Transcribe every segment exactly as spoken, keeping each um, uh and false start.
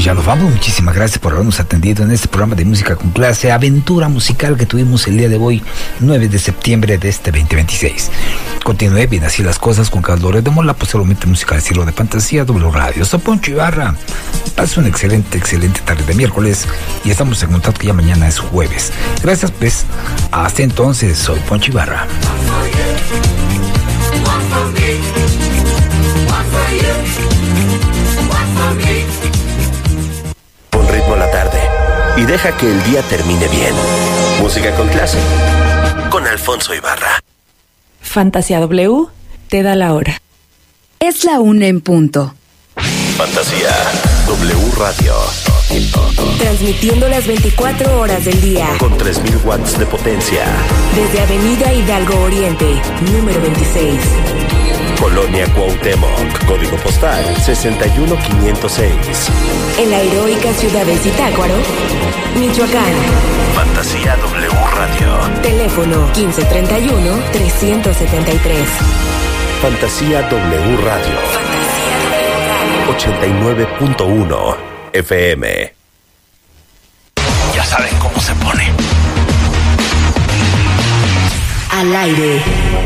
pues ya nos vamos. Muchísimas gracias por habernos atendido en este programa de Música con Clase, aventura musical que tuvimos el día de hoy, nueve de septiembre de este veinte veintiséis. Continué bien así las cosas con Carlos Loret de Mola, posteriormente música de estilo de fantasía, W Radio. Soy Poncho Ibarra. Pase una excelente, excelente tarde de miércoles y estamos en contacto que ya mañana es jueves. Gracias, pues. Hasta entonces, soy Poncho Ibarra. Pon ritmo a la tarde y deja que el día termine bien. Música con Clase, con Alfonso Ibarra. Fantasía W te da la hora. Es la una en punto. Fantasía W Radio. Transmitiendo las veinticuatro horas del día. Con tres mil watts de potencia. Desde Avenida Hidalgo Oriente, número veintiséis. Colonia Cuauhtémoc, código postal sesenta y uno quinientos seis. En la heroica ciudad de Zitácuaro, Michoacán. Fantasía W Radio. Teléfono quince treinta y uno, trescientos setenta y tres. Fantasía W Radio. Fantasía W Radio. ochenta y nueve punto uno F M. Ya saben cómo se pone. Al aire.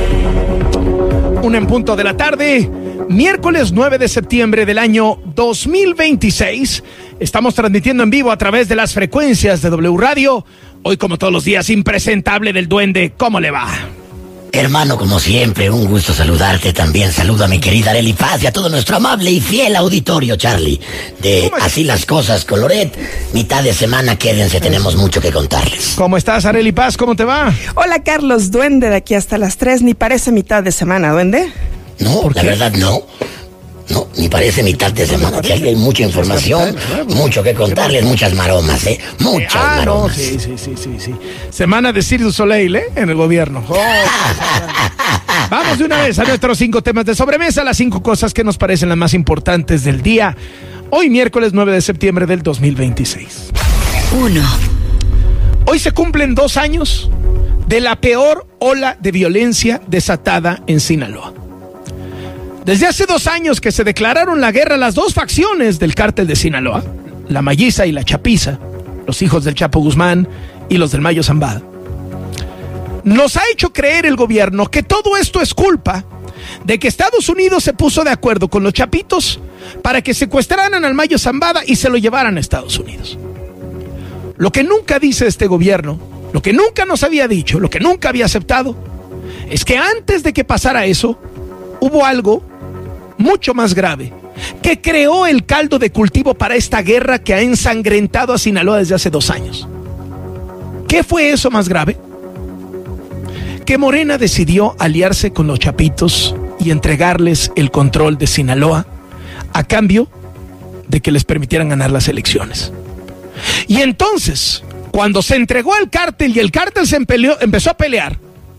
Un en punto de la tarde, miércoles nueve de septiembre del año dos mil veintiséis. Estamos transmitiendo en vivo a través de las frecuencias de W Radio. Hoy, como todos los días, impresentable del Duende. ¿Cómo le va? Hermano, como siempre, un gusto saludarte. También saludo a mi querida Arely Paz y a todo nuestro amable y fiel auditorio, Charlie. De Así las Cosas con Loret. Mitad de semana, quédense, tenemos mucho que contarles. ¿Cómo estás, Arely Paz? ¿Cómo te va? Hola, Carlos, Duende, de aquí hasta las tres. Ni parece mitad de semana, Duende. No, la verdad no. No, ni parece mitad de semana. Que hay mucha información, mucho que contarles, muchas maromas, ¿eh? Muchas ah, maromas. No, sí, sí, sí, sí, sí. Semana de Cirque du Soleil, ¿eh? En el gobierno. Oh, vamos de una vez a nuestros cinco temas de sobremesa, las cinco cosas que nos parecen las más importantes del día. Hoy, miércoles nueve de septiembre del dos mil veintiséis. Uno. Hoy se cumplen dos años de la peor ola de violencia desatada en Sinaloa. Desde hace dos años que se declararon la guerra las dos facciones del cártel de Sinaloa, la Malliza y la Chapiza, los hijos del Chapo Guzmán y los del Mayo Zambada, nos ha hecho creer el gobierno que todo esto es culpa de que Estados Unidos se puso de acuerdo con los Chapitos para que secuestraran al Mayo Zambada y se lo llevaran a Estados Unidos. Lo que nunca dice este gobierno, lo que nunca nos había dicho, lo que nunca había aceptado, es que antes de que pasara eso, hubo algo mucho más grave, que creó el caldo de cultivo para esta guerra que ha ensangrentado a Sinaloa desde hace dos años. ¿Qué fue eso más grave? Que Morena decidió aliarse con los Chapitos y entregarles el control de Sinaloa a cambio de que les permitieran ganar las elecciones. Y entonces, cuando se entregó al cártel y el cártel se empeleó, empezó a pelear,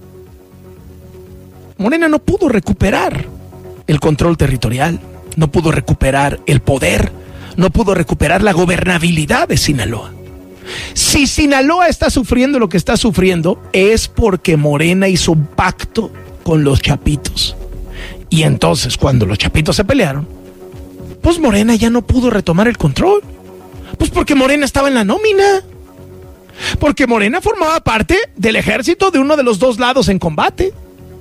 Morena no pudo recuperar el control territorial, no pudo recuperar el poder, no pudo recuperar la gobernabilidad de Sinaloa. Si Sinaloa está sufriendo lo que está sufriendo, es porque Morena hizo un pacto con los Chapitos. Y entonces, cuando los Chapitos se pelearon, pues Morena ya no pudo retomar el control. Pues porque Morena estaba en la nómina. Porque Morena formaba parte del ejército de uno de los dos lados en combate.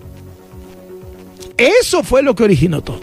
Eso fue lo que originó todo.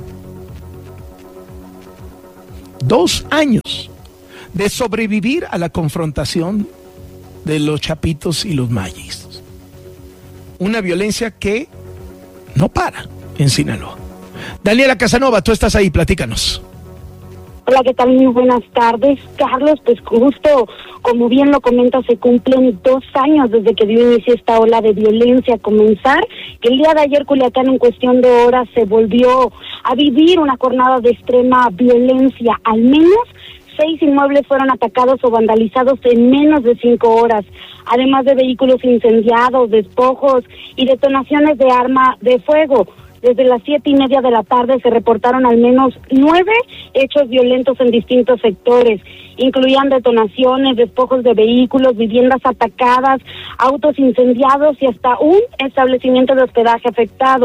Dos años de sobrevivir a la confrontación de los Chapitos y los Mallistas. Una violencia que no para en Sinaloa. Daniela Casanova, tú estás ahí, platícanos. Hola, ¿qué tal? Muy buenas tardes. Carlos, pues justo como bien lo comenta, se cumplen dos años desde que dio inicio esta ola de violencia a comenzar, que el día de ayer Culiacán en cuestión de horas se volvió a vivir una jornada de extrema violencia. Al menos seis inmuebles fueron atacados o vandalizados en menos de cinco horas, además de vehículos incendiados, despojos y detonaciones de arma de fuego. Desde las siete y media de la tarde se reportaron al menos nueve hechos violentos en distintos sectores. Incluían detonaciones, despojos de vehículos, viviendas atacadas, autos incendiados y hasta un establecimiento de hospedaje afectado.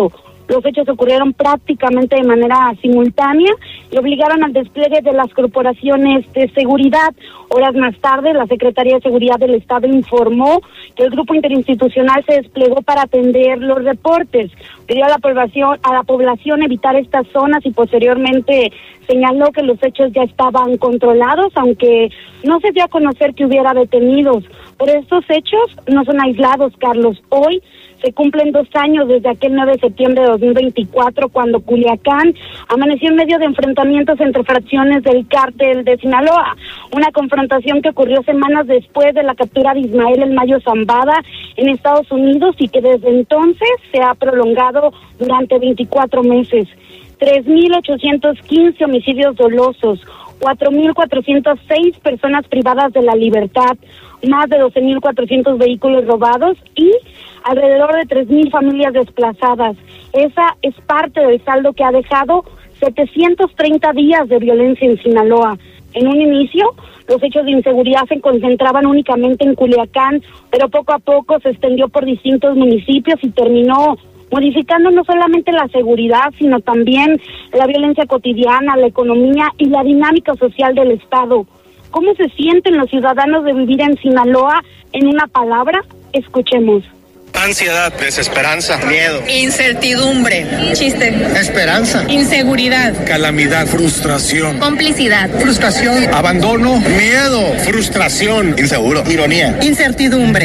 Los hechos ocurrieron prácticamente de manera simultánea y obligaron al despliegue de las corporaciones de seguridad. Horas más tarde, la Secretaría de Seguridad del Estado informó que el grupo interinstitucional se desplegó para atender los reportes. Pidió a la población, a la población evitar estas zonas y posteriormente señaló que los hechos ya estaban controlados, aunque no se dio a conocer que hubiera detenidos. Pero estos hechos no son aislados, Carlos. Hoy se cumplen dos años desde aquel nueve de septiembre de dos mil veinticuatro, cuando Culiacán amaneció en medio de enfrentamientos entre fracciones del cártel de Sinaloa. Una confrontación que ocurrió semanas después de la captura de Ismael El Mayo Zambada en Estados Unidos y que desde entonces se ha prolongado durante veinticuatro meses. tres mil ochocientos quince homicidios dolosos, cuatro mil cuatrocientas seis personas privadas de la libertad, más de doce mil cuatrocientos vehículos robados y alrededor de tres mil familias desplazadas. Esa es parte del saldo que ha dejado setecientos treinta días de violencia en Sinaloa. En un inicio, los hechos de inseguridad se concentraban únicamente en Culiacán, pero poco a poco se extendió por distintos municipios y terminó modificando no solamente la seguridad, sino también la violencia cotidiana, la economía y la dinámica social del Estado. ¿Cómo se sienten los ciudadanos de vivir en Sinaloa? En una palabra, escuchemos. Ansiedad, desesperanza, miedo, incertidumbre, chiste, esperanza, inseguridad, calamidad, frustración, complicidad, frustración, abandono, miedo, frustración, inseguro, ironía, incertidumbre.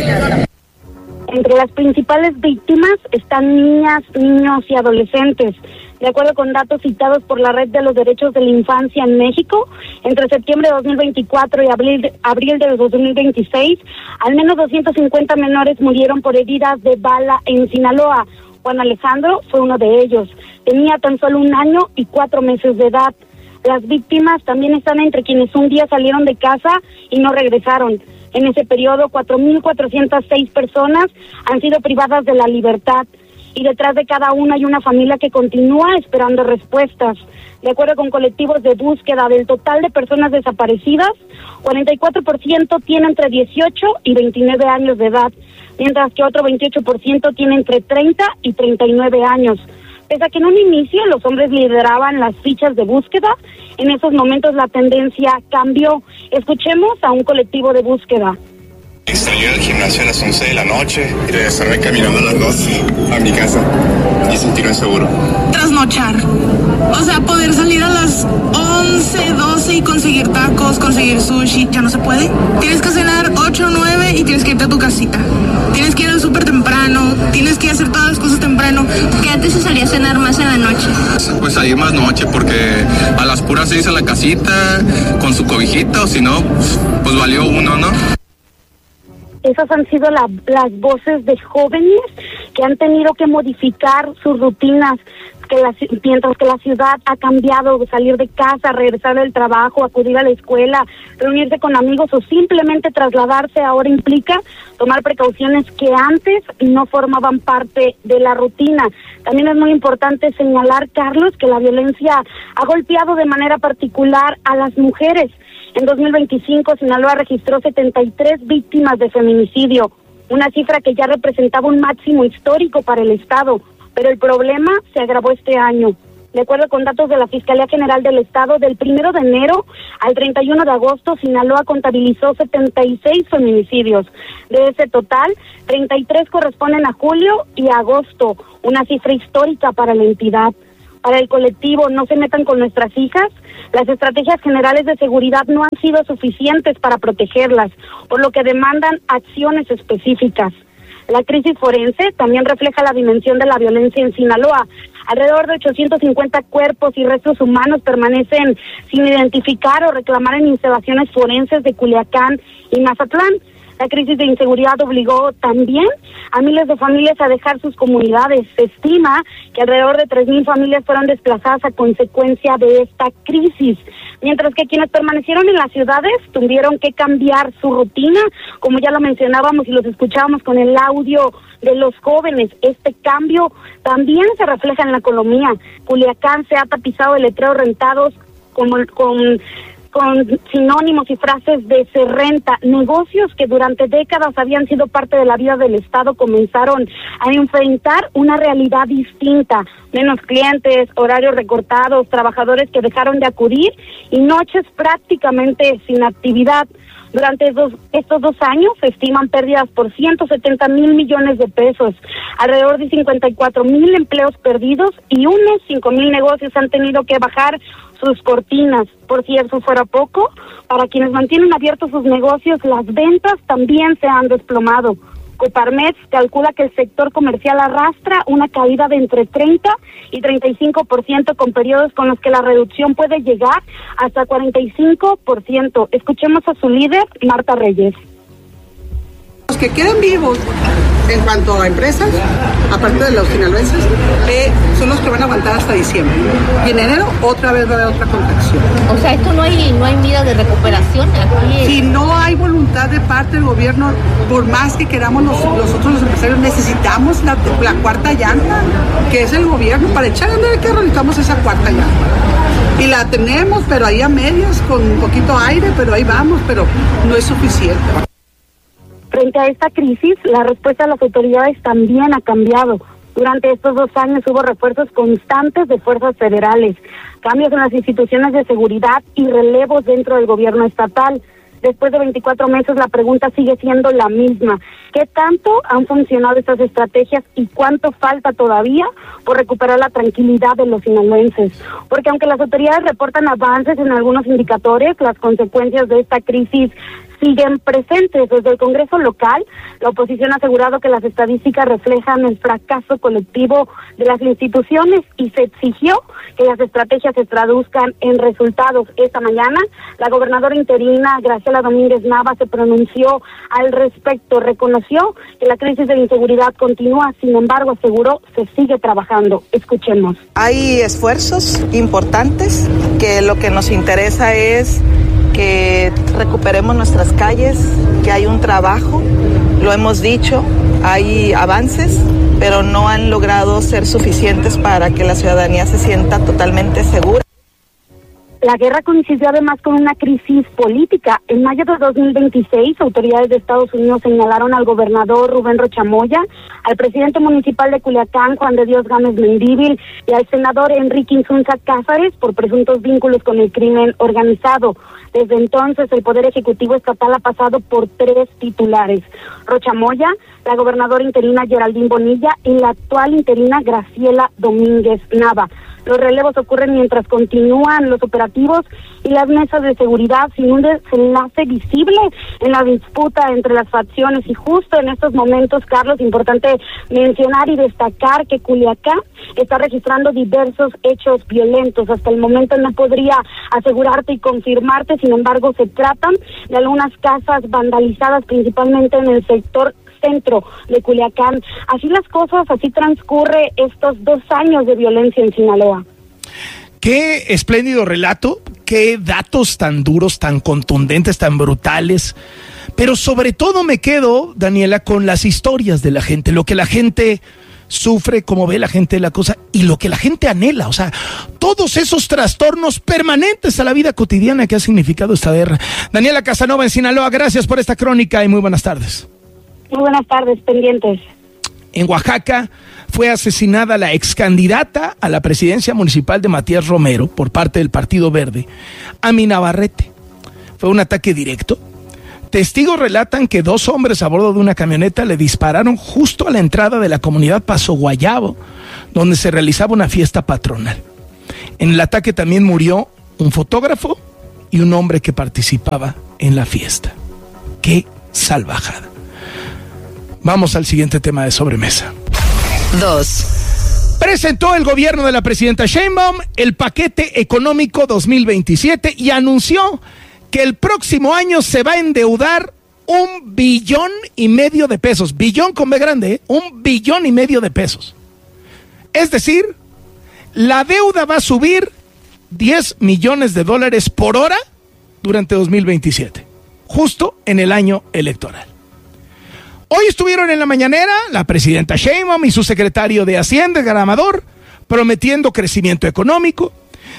Entre las principales víctimas están niñas, niños y adolescentes. De acuerdo con datos citados por la Red de los Derechos de la Infancia en México, entre septiembre de dos mil veinticuatro y abril, abril de dos mil veintiséis, al menos doscientos cincuenta menores murieron por heridas de bala en Sinaloa. Juan Alejandro fue uno de ellos. Tenía tan solo un año y cuatro meses de edad. Las víctimas también están entre quienes un día salieron de casa y no regresaron. En ese periodo, cuatro mil cuatrocientas seis personas han sido privadas de la libertad. Y detrás de cada una hay una familia que continúa esperando respuestas. De acuerdo con colectivos de búsqueda, del total de personas desaparecidas, cuarenta y cuatro por ciento tiene entre dieciocho y veintinueve años de edad, mientras que otro veintiocho por ciento tiene entre treinta y treinta y nueve años. Pese a que en un inicio los hombres lideraban las fichas de búsqueda, en esos momentos la tendencia cambió. Escuchemos a un colectivo de búsqueda. Salí del gimnasio a las once de la noche y regresarme caminando a las doce a mi casa y sentirme seguro. Trasnochar. O sea, poder salir a las once, doce y conseguir tacos, conseguir sushi, ya no se puede. Tienes que cenar ocho o nueve y tienes que irte a tu casita. Tienes que ir al súper temprano, tienes que hacer todas las cosas temprano. Que antes se salía a cenar más en la noche. Pues salir más noche porque a las puras seis a la casita con su cobijita o si no, pues valió uno, ¿no? Esas han sido la, las voces de jóvenes que han tenido que modificar sus rutinas, que la, mientras que la ciudad ha cambiado, salir de casa, regresar del trabajo, acudir a la escuela, reunirse con amigos o simplemente trasladarse ahora implica tomar precauciones que antes no formaban parte de la rutina. También es muy importante señalar, Carlos, que la violencia ha golpeado de manera particular a las mujeres. En dos mil veinticinco, Sinaloa registró setenta y tres víctimas de feminicidio, una cifra que ya representaba un máximo histórico para el Estado, pero el problema se agravó este año. De acuerdo con datos de la Fiscalía General del Estado, del primero de enero al treinta y uno de agosto, Sinaloa contabilizó setenta y seis feminicidios. De ese total, treinta y tres corresponden a julio y a agosto, una cifra histórica para la entidad. Para el colectivo No se metan con nuestras hijas, las estrategias generales de seguridad no han sido suficientes para protegerlas, por lo que demandan acciones específicas. La crisis forense también refleja la dimensión de la violencia en Sinaloa. Alrededor de ochocientos cincuenta cuerpos y restos humanos permanecen sin identificar o reclamar en instalaciones forenses de Culiacán y Mazatlán. La crisis de inseguridad obligó también a miles de familias a dejar sus comunidades. Se estima que alrededor de tres mil familias fueron desplazadas a consecuencia de esta crisis, mientras que quienes permanecieron en las ciudades tuvieron que cambiar su rutina, como ya lo mencionábamos y los escuchábamos con el audio de los jóvenes. Este cambio también se refleja en la economía. Culiacán se ha tapizado de letreros rentados como con con sinónimos y frases de se renta. Negocios que durante décadas habían sido parte de la vida del Estado comenzaron a enfrentar una realidad distinta. Menos clientes, horarios recortados, trabajadores que dejaron de acudir y noches prácticamente sin actividad. Durante estos, estos dos años se estiman pérdidas por ciento setenta mil millones de pesos, alrededor de cincuenta y cuatro mil empleos perdidos y unos cinco mil negocios han tenido que bajar sus cortinas. Por si eso fuera poco, para quienes mantienen abiertos sus negocios, las ventas también se han desplomado. Coparmex calcula que el sector comercial arrastra una caída de entre treinta y treinta y cinco por ciento con periodos con los que la reducción puede llegar hasta cuarenta y cinco por ciento. Escuchemos a su líder, Marta Reyes. Los que quedan vivos en cuanto a empresas, aparte de los sinaloenses, eh, son los que van a aguantar hasta diciembre. Y en enero otra vez va a haber otra contracción. O sea, esto no hay no hay medida de recuperación aquí. Es... Si no hay voluntad de parte del gobierno, por más que queramos los, nosotros los empresarios, necesitamos la, la cuarta llanta, que es el gobierno. Para echar a andar el carro necesitamos esa cuarta llanta. Y la tenemos, pero ahí a medias, con un poquito aire, pero ahí vamos, pero no es suficiente. Frente a esta crisis, la respuesta de las autoridades también ha cambiado. Durante estos dos años hubo refuerzos constantes de fuerzas federales, cambios en las instituciones de seguridad y relevos dentro del gobierno estatal. Después de veinticuatro meses, la pregunta sigue siendo la misma. ¿Qué tanto han funcionado estas estrategias y cuánto falta todavía por recuperar la tranquilidad de los sinaloenses? Porque aunque las autoridades reportan avances en algunos indicadores, las consecuencias de esta crisis siguen presentes. Desde el Congreso local, la oposición ha asegurado que las estadísticas reflejan el fracaso colectivo de las instituciones y se exigió que las estrategias se traduzcan en resultados. Esta mañana, la gobernadora interina Graciela Domínguez Nava se pronunció al respecto, reconoció que la crisis de inseguridad continúa, sin embargo, aseguró se sigue trabajando. Escuchemos. Hay esfuerzos importantes que lo que nos interesa es que recuperemos nuestras calles, que hay un trabajo, lo hemos dicho, hay avances, pero no han logrado ser suficientes para que la ciudadanía se sienta totalmente segura. La guerra coincidió además con una crisis política. En mayo de dos mil veintiséis, autoridades de Estados Unidos señalaron al gobernador Rubén Rocha Moya, al presidente municipal de Culiacán, Juan de Dios Gámez Mendívil, y al senador Enrique Insunza Cázares por presuntos vínculos con el crimen organizado. Desde entonces, el Poder Ejecutivo Estatal ha pasado por tres titulares: Rocha Moya, la gobernadora interina Geraldine Bonilla y la actual interina Graciela Domínguez Nava. Los relevos ocurren mientras continúan los operativos y las mesas de seguridad sin un desenlace visible en la disputa entre las facciones. Y justo en estos momentos, Carlos, importante mencionar y destacar que Culiacán está registrando diversos hechos violentos. Hasta el momento no podría asegurarte y confirmarte, sin embargo, se tratan de algunas casas vandalizadas, principalmente en el sector centro de Culiacán. Así las cosas, así transcurre estos dos años de violencia en Sinaloa. Qué espléndido relato, qué datos tan duros, tan contundentes, tan brutales. Pero sobre todo me quedo, Daniela, con las historias de la gente, lo que la gente sufre, cómo ve la gente la cosa y lo que la gente anhela. O sea, todos esos trastornos permanentes a la vida cotidiana que ha significado esta guerra. Daniela Casanova en Sinaloa, gracias por esta crónica y muy buenas tardes. Muy buenas tardes, pendientes. En Oaxaca fue asesinada la ex candidata a la presidencia municipal de Matías Romero por parte del Partido Verde, Ami Navarrete. Fue un ataque directo. Testigos relatan que dos hombres a bordo de una camioneta le dispararon justo a la entrada de la comunidad Paso Guayabo, donde se realizaba una fiesta patronal. En el ataque también murió un fotógrafo y un hombre que participaba en la fiesta. ¡Qué salvajada! Vamos al siguiente tema de sobremesa. Dos. Presentó el gobierno de la presidenta Sheinbaum el paquete económico dos mil veintisiete y anunció que el próximo año se va a endeudar un billón y medio de pesos. Billón con B grande, ¿eh? Un billón y medio de pesos. Es decir, la deuda va a subir diez millones de dólares por hora durante dos mil veintisiete, justo en el año electoral. Hoy estuvieron en la mañanera la presidenta Sheinbaum y su secretario de Hacienda, Edgar Amador, prometiendo crecimiento económico.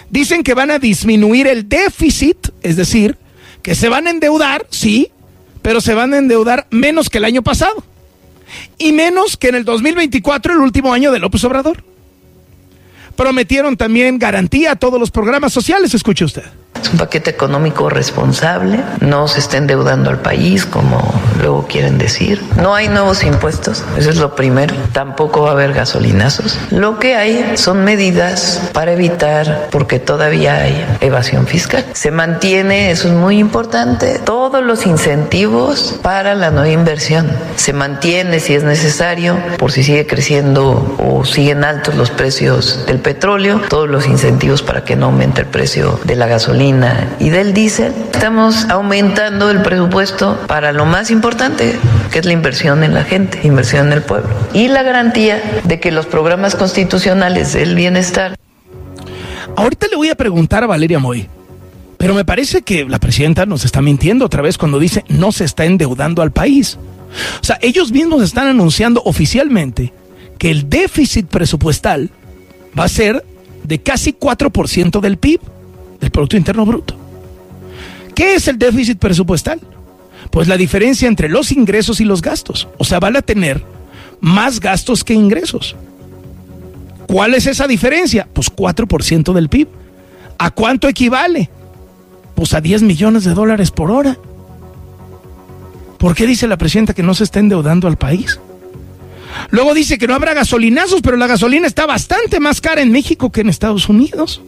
Dicen que van a disminuir el déficit, es decir, que se van a endeudar, sí, pero se van a endeudar menos que el año pasado y menos que en el dos mil veinticuatro, el último año de López Obrador. Prometieron también garantía a todos los programas sociales, escuche usted. Es un paquete económico responsable, no se está endeudando al país como luego quieren decir. No hay nuevos impuestos, eso es lo primero. Tampoco va a haber gasolinazos. Lo que hay son medidas para evitar, porque todavía hay evasión fiscal. Se mantiene, eso es muy importante, todos los incentivos para la nueva inversión. Se mantiene si es necesario, por si sigue creciendo o siguen altos los precios del petróleo, todos los incentivos para que no aumente el precio de la gasolina y del diésel. Estamos aumentando el presupuesto para lo más importante, que es la inversión en la gente, inversión en el pueblo, y la garantía de que los programas constitucionales del bienestar. Ahorita le voy a preguntar a Valeria Moy, pero me parece que la presidenta nos está mintiendo otra vez cuando dice no se está endeudando al país. O sea, ellos mismos están anunciando oficialmente que el déficit presupuestal va a ser de casi cuatro por ciento del P I B, del Producto Interno Bruto. ¿Qué es el déficit presupuestal? Pues la diferencia entre los ingresos y los gastos. O sea, van a tener más gastos que ingresos. ¿Cuál es esa diferencia? Pues cuatro por ciento del P I B. ¿A cuánto equivale? Pues a diez millones de dólares por hora. ¿Por qué dice la presidenta que no se está endeudando al país? Luego dice que no habrá gasolinazos, pero la gasolina está bastante más cara en México que en Estados Unidos.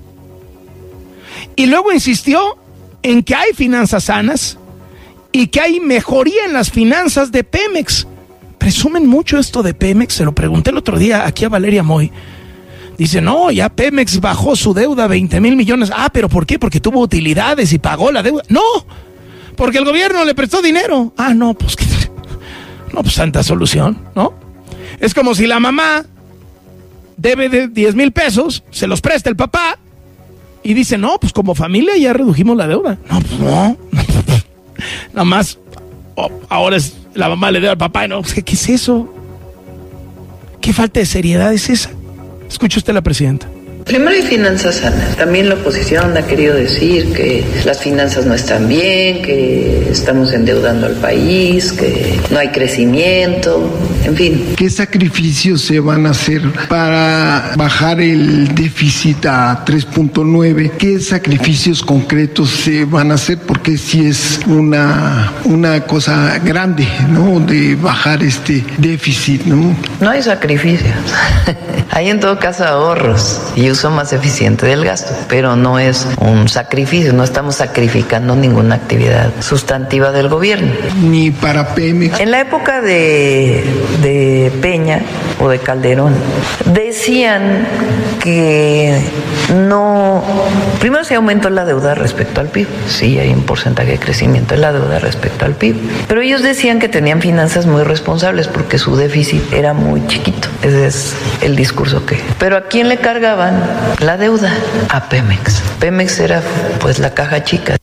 Y luego insistió en que hay finanzas sanas y que hay mejoría en las finanzas de Pemex. Presumen mucho esto de Pemex, se lo pregunté el otro día aquí a Valeria Moy. Dice, no, ya Pemex bajó su deuda a veinte mil millones. Ah, ¿pero por qué? Porque tuvo utilidades y pagó la deuda. No, porque el gobierno le prestó dinero. Ah, no, pues que... No, pues santa solución, ¿no? Es como si la mamá debe de diez mil pesos, se los presta el papá y dice, no, pues como familia ya redujimos la deuda. No, pues no. Nada más, oh, ahora es, la mamá le debe al papá. No, ¿qué, ¿qué es eso? ¿Qué falta de seriedad es esa? Escuche usted a la presidenta. Primero hay finanzas sanas. También la oposición ha querido decir que las finanzas no están bien, que estamos endeudando al país, que no hay crecimiento, en fin. ¿Qué sacrificios se van a hacer para bajar el déficit a tres punto nueve? ¿Qué sacrificios concretos se van a hacer? Porque sí es una, una cosa grande, ¿no? De bajar este déficit, ¿no? No hay sacrificios. Hay en todo caso ahorros y uso más eficiente del gasto, pero no es un sacrificio, no estamos sacrificando ninguna actividad sustantiva del gobierno. Ni para Pemex. En la época de, de Peña o de Calderón, decían que no... Primero se aumentó la deuda respecto al P I B, sí, hay un porcentaje de crecimiento en la deuda respecto al P I B, pero ellos decían que tenían finanzas muy responsables porque su déficit era muy chiquito, ese es el discurso que... Pero ¿a quién le cargaban la deuda? A Pemex. Pemex era pues la caja chica.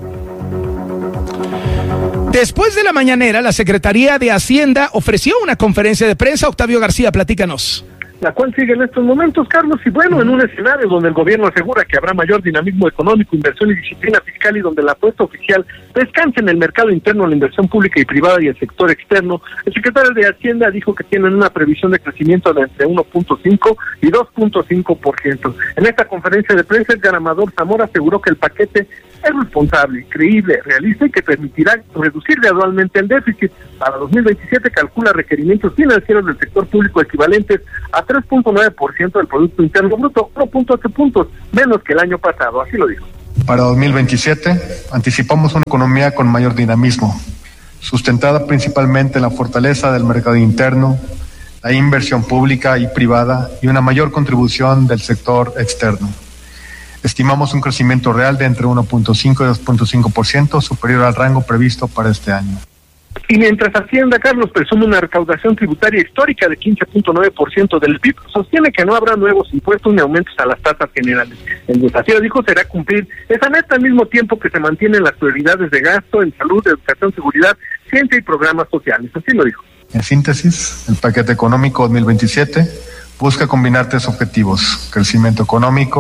Después de la mañanera, la Secretaría de Hacienda ofreció una conferencia de prensa. Octavio García, platícanos. La cual sigue en estos momentos, Carlos, y bueno, en un escenario donde el gobierno asegura que habrá mayor dinamismo económico, inversión y disciplina fiscal, y donde la apuesta oficial descansa en el mercado interno, la inversión pública y privada y el sector externo, el secretario de Hacienda dijo que tienen una previsión de crecimiento de entre uno punto cinco y dos punto cinco por ciento. En esta conferencia de prensa, Edgar Amador Zamora aseguró que el paquete es responsable, creíble, realista y que permitirá reducir gradualmente el déficit. Para dos mil veintisiete calcula requerimientos financieros del sector público equivalentes a tres punto nueve por ciento del Producto Interno Bruto, uno punto ocho puntos menos que el año pasado, así lo dijo. Para dos mil veintisiete anticipamos una economía con mayor dinamismo, sustentada principalmente en la fortaleza del mercado interno, la inversión pública y privada y una mayor contribución del sector externo. Estimamos un crecimiento real de entre uno punto cinco y dos punto cinco por ciento, superior al rango previsto para este año. Y mientras Hacienda, Carlos, presume una recaudación tributaria histórica de quince punto nueve por ciento del P I B, sostiene que no habrá nuevos impuestos ni aumentos a las tasas generales. El desafío, dijo, será cumplir esa meta al mismo tiempo que se mantienen las prioridades de gasto en salud, educación, seguridad, ciencia y programas sociales. Así lo dijo. En síntesis, el paquete económico dos mil veintisiete busca combinar tres objetivos: crecimiento económico,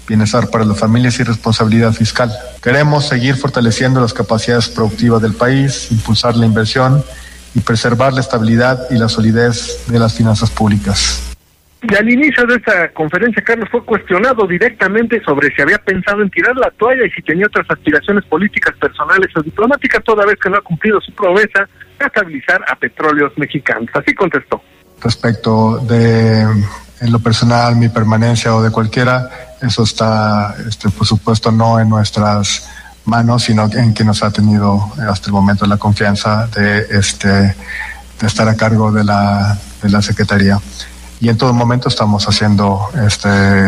bienestar para las familias y responsabilidad fiscal. Queremos seguir fortaleciendo las capacidades productivas del país, impulsar la inversión y preservar la estabilidad y la solidez de las finanzas públicas. Y al inicio de esta conferencia, Carlos fue cuestionado directamente sobre si había pensado en tirar la toalla y si tenía otras aspiraciones políticas, personales o diplomáticas, toda vez que no ha cumplido su promesa de estabilizar a Petróleos Mexicanos. Así contestó. Respecto de, en lo personal, mi permanencia o de cualquiera, eso está, este, por supuesto, no en nuestras manos, sino en quien nos ha tenido hasta el momento la confianza de, este, de estar a cargo de la, de la Secretaría. Y en todo momento estamos haciendo este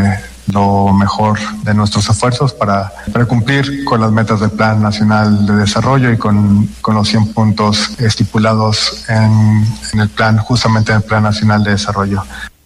lo mejor de nuestros esfuerzos para, para cumplir con las metas del Plan Nacional de Desarrollo y con, con los cien puntos estipulados en, en el plan, justamente en el Plan Nacional de Desarrollo.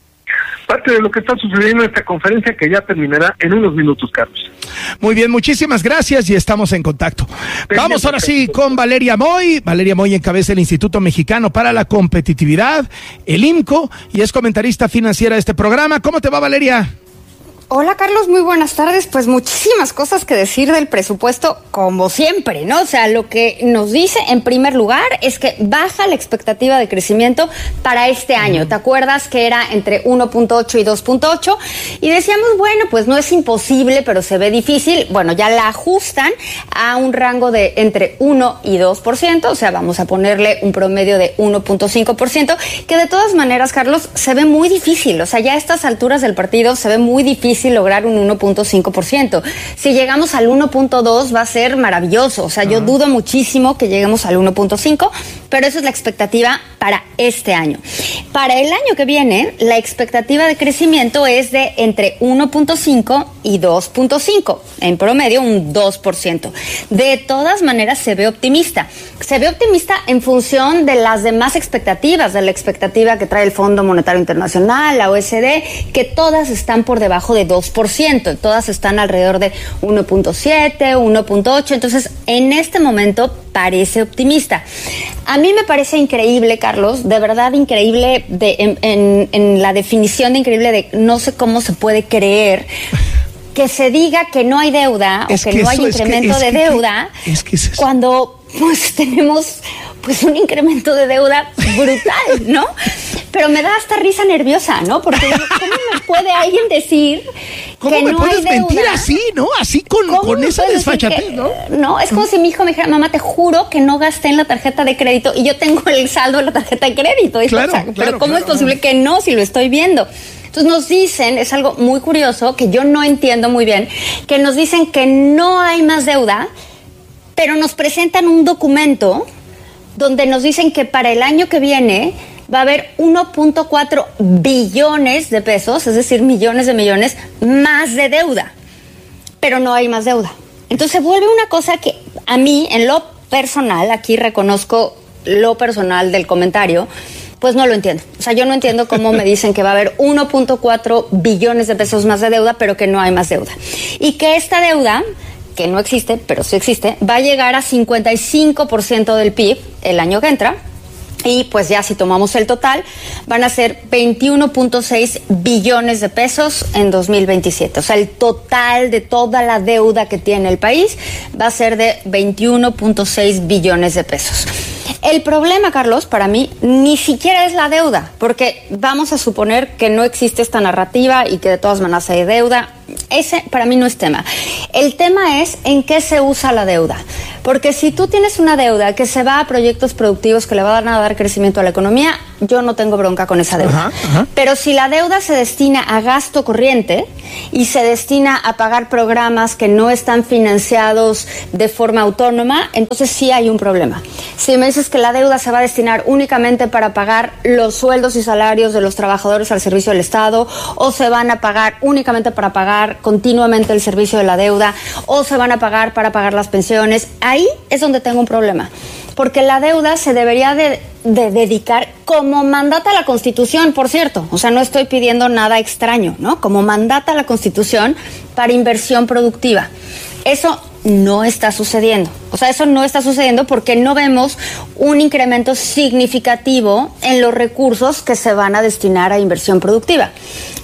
Parte de lo que está sucediendo en esta conferencia, que ya terminará en unos minutos, Carlos. Muy bien, muchísimas gracias y estamos en contacto. Vamos ahora sí con Valeria Moy. Valeria Moy encabeza el Instituto Mexicano para la Competitividad, el I M C O, y es comentarista financiera de este programa. ¿Cómo te va, Valeria? Hola, Carlos, muy buenas tardes. Pues muchísimas cosas que decir del presupuesto, como siempre, ¿no? O sea, lo que nos dice en primer lugar es que baja la expectativa de crecimiento para este año. ¿Te acuerdas que era entre uno punto ocho y dos punto ocho? Y decíamos, bueno, pues no es imposible, pero se ve difícil. Bueno, ya la ajustan a un rango de entre uno y dos por ciento, o sea, vamos a ponerle un promedio de uno punto cinco por ciento, que de todas maneras, Carlos, se ve muy difícil. O sea, ya a estas alturas del partido se ve muy difícil lograr un uno punto cinco por ciento. Si llegamos al uno punto dos va a ser maravilloso. O sea, yo dudo muchísimo que lleguemos al uno punto cinco, pero esa es la expectativa para este año. Para el año que viene, la expectativa de crecimiento es de entre uno punto cinco y dos punto cinco, en promedio un dos por ciento. De todas maneras, se ve optimista. Se ve optimista en función de las demás expectativas, de la expectativa que trae el Fondo Monetario Internacional, la O E C D, que todas están por debajo de dos por ciento, todas están alrededor de uno punto siete, uno punto ocho, entonces en este momento parece optimista. A mí me parece increíble, Carlos, de verdad increíble, de, en, en, en la definición de increíble de no sé cómo se puede creer que se diga que no hay deuda es o que, que no hay incremento que, de que, deuda es que es cuando pues tenemos pues un incremento de deuda brutal, ¿no? Pero me da hasta risa nerviosa, ¿no? Porque ¿cómo me puede alguien decir ¿Cómo que me no puedes hay deuda? mentir así, ¿no? Así con, con esa desfachatez, ¿no? No, es como si mi hijo me dijera, mamá, te juro que no gasté en la tarjeta de crédito y yo tengo el saldo de la tarjeta de crédito. Claro, o sea, claro, pero ¿cómo claro, es posible que no si lo estoy viendo? Entonces nos dicen, es algo muy curioso que yo no entiendo muy bien, que nos dicen que no hay más deuda, pero nos presentan un documento donde nos dicen que para el año que viene va a haber uno punto cuatro billones de pesos, es decir, millones de millones más de deuda, pero no hay más deuda. Entonces vuelve una cosa que a mí, en lo personal, aquí reconozco lo personal del comentario, pues no lo entiendo. O sea, yo no entiendo cómo me dicen que va a haber uno punto cuatro billones de pesos más de deuda, pero que no hay más deuda. Y que esta deuda, que no existe, pero sí existe, va a llegar a cincuenta y cinco por ciento del P I B el año que entra. Y pues ya si tomamos el total, van a ser veintiuno punto seis billones de pesos en dos mil veintisiete. O sea, el total de toda la deuda que tiene el país va a ser de veintiuno punto seis billones de pesos. El problema, Carlos, para mí, ni siquiera es la deuda, porque vamos a suponer que no existe esta narrativa y que de todas maneras hay deuda. Ese para mí no es tema. El tema es en qué se usa la deuda. Porque si tú tienes una deuda que se va a proyectos productivos que le van a dar crecimiento a la economía, yo no tengo bronca con esa deuda. Ajá, ajá. Pero si la deuda se destina a gasto corriente y se destina a pagar programas que no están financiados de forma autónoma, entonces sí hay un problema. Si me dices que la deuda se va a destinar únicamente para pagar los sueldos y salarios de los trabajadores al servicio del Estado, o se van a pagar únicamente para pagar continuamente el servicio de la deuda, o se van a pagar para pagar las pensiones, ahí es donde tengo un problema. Porque la deuda se debería de, de dedicar, como mandata la Constitución, por cierto, o sea, no estoy pidiendo nada extraño, ¿no? Como mandata la Constitución para inversión productiva. Eso no está sucediendo. O sea, eso no está sucediendo porque no vemos un incremento significativo en los recursos que se van a destinar a inversión productiva.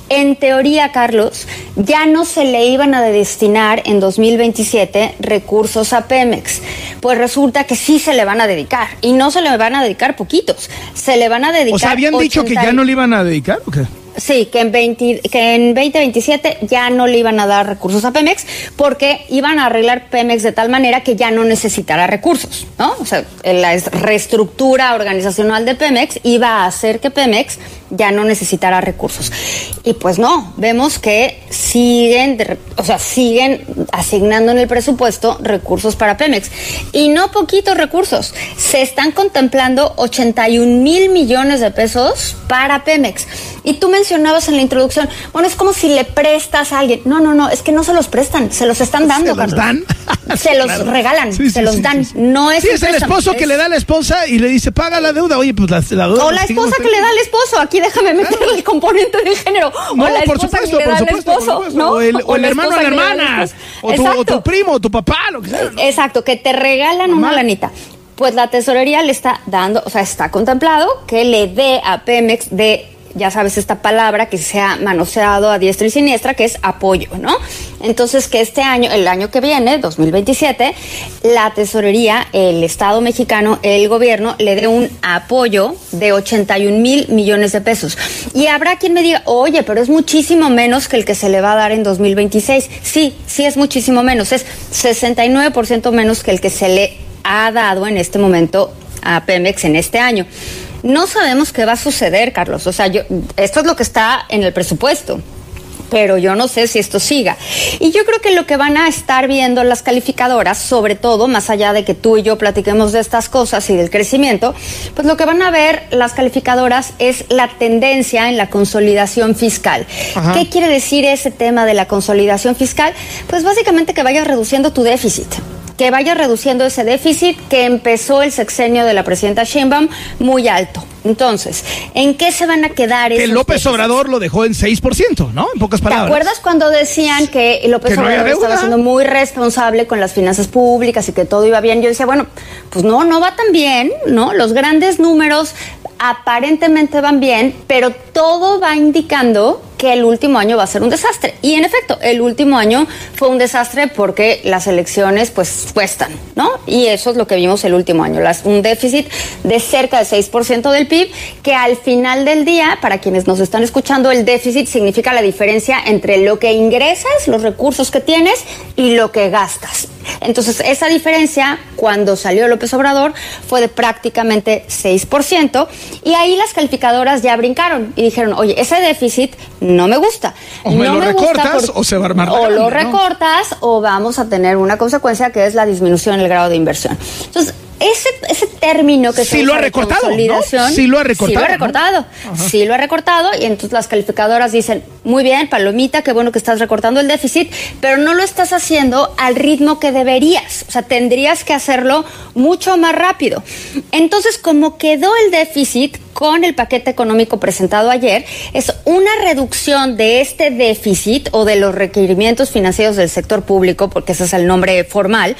En teoría, Carlos, ya no se le iban a destinar en dos mil veintisiete recursos a Pemex. Pues resulta que sí se le van a dedicar. Y no se le van a dedicar poquitos. Se le van a dedicar... O sea, ¿habían dicho que ya no le iban a dedicar o qué? Sí, que en, veinte, que en veinte veintisiete ya no le iban a dar recursos a Pemex porque iban a arreglar Pemex de tal manera que ya no necesitara recursos, ¿no? O sea, la reestructura organizacional de Pemex iba a hacer que Pemex ya no necesitara recursos. Y pues no, vemos que siguen, o sea, siguen asignando en el presupuesto recursos para Pemex. Y no poquitos recursos. Se están contemplando ochenta y un mil millones de pesos para Pemex. Y tú mencionabas en la introducción, bueno, es como si le prestas a alguien. No, no, no, es que no se los prestan, se los están dando. ¿Se los dan? Se los claro. regalan, sí, sí, se los sí, dan. Sí, sí. No es sí, es el esposo es... que le da a la esposa y le dice, paga la deuda. Oye, pues la, la deuda... O la esposa que le da al esposo. Aquí déjame meter claro. el componente de género. No, o la por supuesto, que le por da supuesto, al esposo, por supuesto. ¿no? O el, o o el hermano a la hermana. O tu, o tu primo, o tu papá, lo que sea. ¿no? Exacto, que te regalan Mamá. una lanita. Pues la tesorería le está dando, o sea, está contemplado que le dé a Pemex de... ya sabes esta palabra que se ha manoseado a diestra y siniestra, que es apoyo, ¿no? Entonces, que este año, el año que viene, dos mil veintisiete, la tesorería, el Estado mexicano, el gobierno, le dé un apoyo de ochenta y un mil millones de pesos. Y habrá quien me diga, oye, pero es muchísimo menos que el que se le va a dar en dos mil veintiséis. Sí, sí es muchísimo menos, es sesenta y nueve por ciento menos que el que se le ha dado en este momento a Pemex en este año. No sabemos qué va a suceder, Carlos. O sea, yo, esto es lo que está en el presupuesto, pero yo no sé si esto siga. Y yo creo que lo que van a estar viendo las calificadoras, sobre todo, más allá de que tú y yo platiquemos de estas cosas y del crecimiento, pues lo que van a ver las calificadoras es la tendencia en la consolidación fiscal. Ajá. ¿Qué quiere decir ese tema de la consolidación fiscal? Pues básicamente que vayas reduciendo tu déficit. Que vaya reduciendo ese déficit que empezó el sexenio de la presidenta Sheinbaum muy alto. Entonces, ¿en qué se van a quedar esos Que López déficits? Obrador lo dejó en seis por ciento, ¿no? En pocas palabras. ¿Te acuerdas cuando decían que López que no Obrador estaba siendo muy responsable con las finanzas públicas y que todo iba bien? Yo decía, bueno, pues no, no va tan bien, ¿no? Los grandes números aparentemente van bien, pero todo va indicando que el último año va a ser un desastre. Y en efecto, el último año fue un desastre porque las elecciones pues cuestan, ¿no? Y eso es lo que vimos el último año, las, un déficit de cerca de seis por ciento del P I B, que al final del día, para quienes nos están escuchando, el déficit significa la diferencia entre lo que ingresas, los recursos que tienes, y lo que gastas. Entonces, esa diferencia, cuando salió López Obrador, fue de prácticamente seis por ciento, y ahí las calificadoras ya brincaron y dijeron, oye, ese déficit no me gusta. O me no lo me recortas por... o se va a armar la O grande, lo ¿no? recortas o vamos a tener una consecuencia que es la disminución en el grado de inversión. Entonces, ese, ese término que sí se lo ha recortado, consolidación, ¿no? Sí lo ha recortado. Sí lo ha recortado, ¿no? sí lo ha recortado, y entonces las calificadoras dicen, muy bien, palomita, qué bueno que estás recortando el déficit, pero no lo estás haciendo al ritmo que deberías. O sea, tendrías que hacerlo mucho más rápido. Entonces, como quedó el déficit con el paquete económico presentado ayer, es una reducción de este déficit o de los requerimientos financieros del sector público, porque ese es el nombre formal,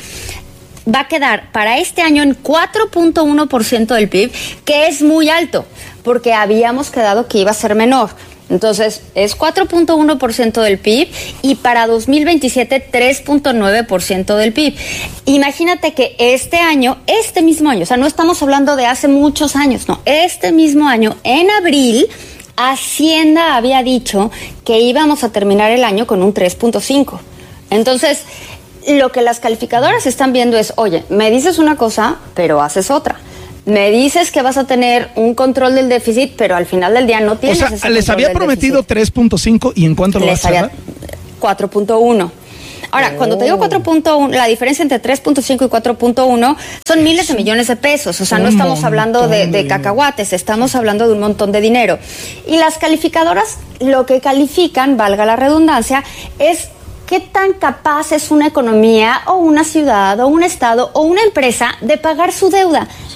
va a quedar para este año en cuatro punto uno por ciento del P I B, que es muy alto, porque habíamos quedado que iba a ser menor. Entonces, es cuatro punto uno por ciento del P I B y para dos mil veintisiete tres punto nueve por ciento del P I B. Imagínate que este año, este mismo año, o sea, no estamos hablando de hace muchos años, no, este mismo año, en abril, Hacienda había dicho que íbamos a terminar el año con un tres punto cinco. Entonces, lo que las calificadoras están viendo es, oye, me dices una cosa, pero haces otra. Me dices que vas a tener un control del déficit, pero al final del día no tienes. O sea, ese les había prometido tres punto cinco y ¿en cuánto lo vas a hacer? cuatro punto uno. Ahora, oh. cuando te digo cuatro punto uno, la diferencia entre tres punto cinco y cuatro punto uno son miles de millones de pesos. O sea, no estamos hablando de, de cacahuates, estamos hablando de un montón de dinero. Y las calificadoras lo que califican, valga la redundancia, es ¿qué tan capaz es una economía o una ciudad o un estado o una empresa de pagar su deuda?